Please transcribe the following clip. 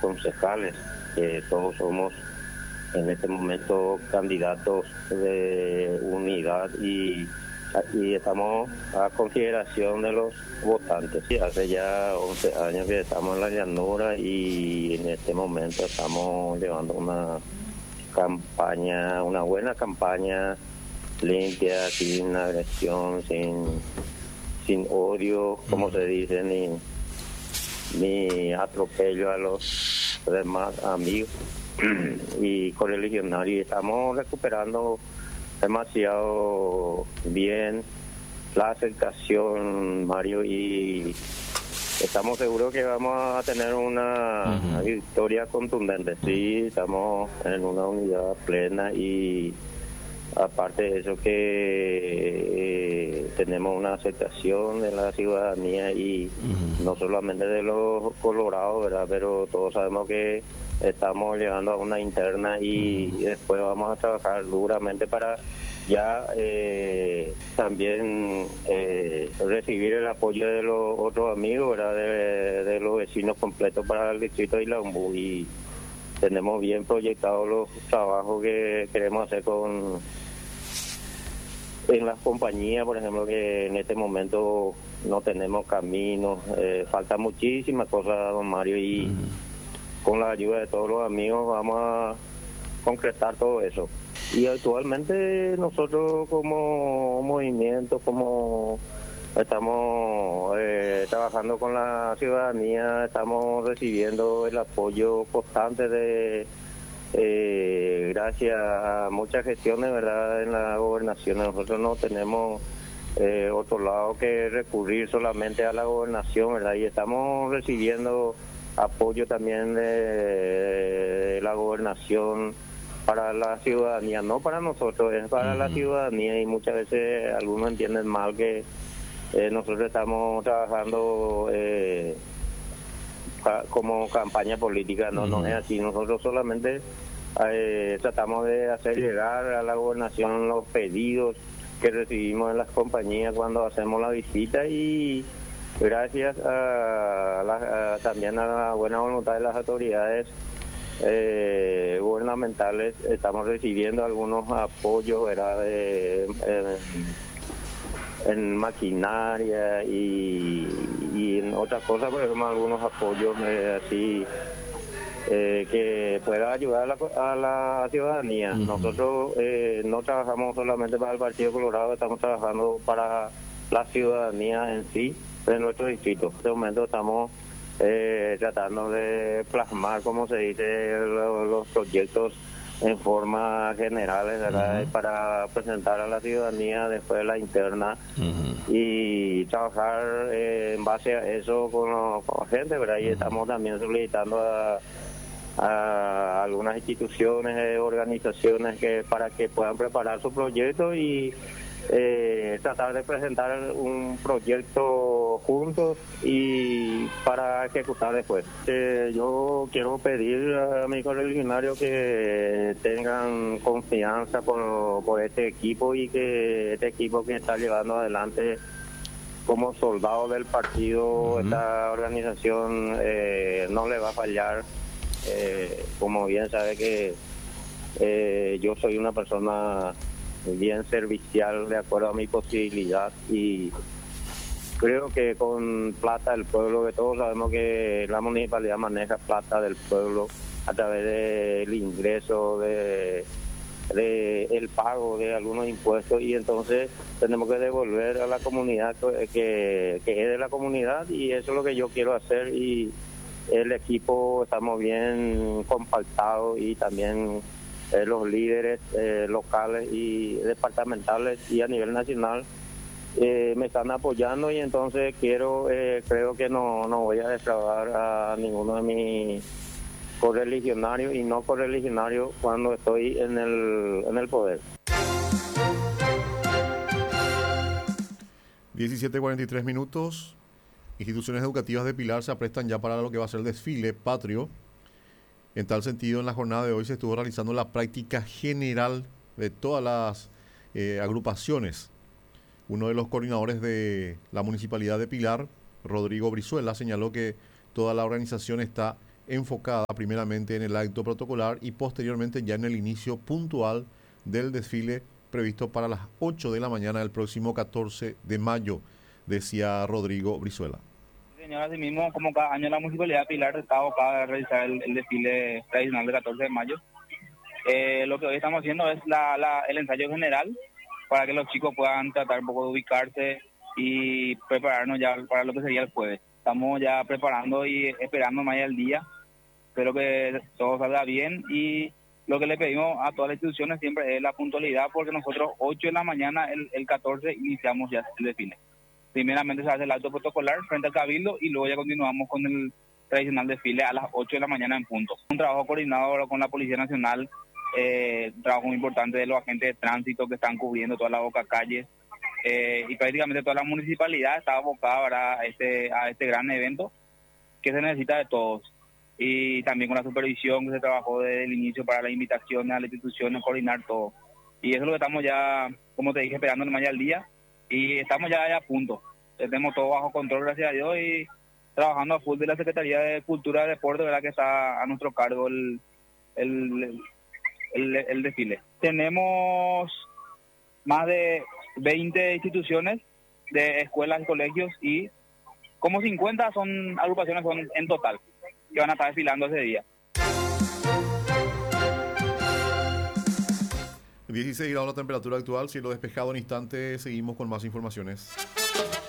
concejales, que todos somos en este momento candidatos de unidad y estamos a consideración de los votantes. Sí, hace ya 11 años que estamos en la llanura y en este momento estamos llevando una campaña, una buena campaña limpia, sin agresión, sin odio, como se dice, ni atropello a los demás amigos y correligionarios. Estamos recuperando demasiado bien la aceptación, Mario, y estamos seguros que vamos a tener una victoria contundente. Sí, estamos en una unidad plena y aparte de eso que tenemos una aceptación de la ciudadanía y no solamente de los colorados, ¿verdad? Pero todos sabemos que estamos llegando a una interna y después vamos a trabajar duramente para ya también recibir el apoyo de los otros amigos, ¿verdad? De los vecinos completos para el distrito de Ilambu, y tenemos bien proyectados los trabajos que queremos hacer en las compañías, por ejemplo, que en este momento no tenemos caminos, falta muchísimas cosas, don Mario, y con la ayuda de todos los amigos vamos a concretar todo eso. Y actualmente nosotros como movimiento, como estamos trabajando con la ciudadanía, estamos recibiendo el apoyo constante de gracias a muchas gestiones, ¿verdad?, en la gobernación. Nosotros no tenemos otro lado que recurrir solamente a la gobernación, ¿verdad? Y estamos recibiendo apoyo también de la gobernación para la ciudadanía, no para nosotros, es para la ciudadanía, y muchas veces algunos entienden mal que nosotros estamos trabajando como campaña política. No es así. Nosotros solamente tratamos de hacer llegar a la gobernación los pedidos que recibimos en las compañías cuando hacemos la visita, y gracias también a la buena voluntad de las autoridades gubernamentales estamos recibiendo algunos apoyos, ¿verdad?, en maquinaria y en otras cosas, por ejemplo, algunos apoyos así que pueda ayudar a la ciudadanía. Nosotros no trabajamos solamente para el Partido Colorado, estamos trabajando para la ciudadanía en sí de nuestro distrito. En este momento estamos tratando de plasmar, como se dice, los proyectos en forma generales, ¿verdad?, para presentar a la ciudadanía después de la interna y trabajar en base a eso con la gente, ¿verdad? Y estamos también solicitando a algunas instituciones, organizaciones para que puedan preparar su proyecto y tratar de presentar un proyecto juntos y para ejecutar después. Yo quiero pedir a mis correligionarios que tengan confianza por este equipo, y que este equipo que está llevando adelante como soldado del partido, esta organización no le va a fallar. Como bien sabe que yo soy una persona bien servicial de acuerdo a mi posibilidad, y creo que con plata del pueblo, que todos sabemos que la municipalidad maneja plata del pueblo a través del ingreso de el pago de algunos impuestos, y entonces tenemos que devolver a la comunidad que es de la comunidad, y eso es lo que yo quiero hacer. Y el equipo estamos bien compactados, y también los líderes locales y departamentales y a nivel nacional me están apoyando, y entonces creo que no voy a defraudar a ninguno de mis correligionarios y no correligionarios cuando estoy en el poder. 17:43. Instituciones educativas de Pilar se aprestan ya para lo que va a ser el desfile patrio. En tal sentido, en la jornada de hoy se estuvo realizando la práctica general de todas las agrupaciones. Uno de los coordinadores de la Municipalidad de Pilar, Rodrigo Brizuela, señaló que toda la organización está enfocada primeramente en el acto protocolar y posteriormente ya en el inicio puntual del desfile previsto para las 8 de la mañana del próximo 14 de mayo, decía Rodrigo Brizuela. Señor, asimismo, como cada año la Municipalidad de Pilar está abocada a realizar el desfile tradicional del 14 de mayo. Lo que hoy estamos haciendo es el ensayo general para que los chicos puedan tratar un poco de ubicarse y prepararnos ya para lo que sería el jueves. Estamos ya preparando y esperando más al día. Espero que todo salga bien y lo que le pedimos a todas las instituciones siempre es la puntualidad, porque nosotros 8 de la mañana, el 14, iniciamos ya el desfile. Primeramente se hace el acto protocolar frente al Cabildo y luego ya continuamos con el tradicional desfile a las 8 de la mañana en punto. Un trabajo coordinado con la Policía Nacional, un trabajo muy importante de los agentes de tránsito que están cubriendo toda la boca calle, y prácticamente toda la municipalidad está abocada a este gran evento que se necesita de todos. Y también con la supervisión que se trabajó desde el inicio para las invitaciones a las instituciones, coordinar todo. Y eso es lo que estamos ya, como te dije, esperando mañana al día. Y estamos ya a punto. Tenemos todo bajo control, gracias a Dios, y trabajando a full de la Secretaría de Cultura y Deporte, ¿verdad?, que está a nuestro cargo el desfile. Tenemos más de 20 instituciones de escuelas y colegios y como 50 agrupaciones en total que van a estar desfilando ese día. 16 grados la temperatura actual, cielo despejado. En instante seguimos con más informaciones.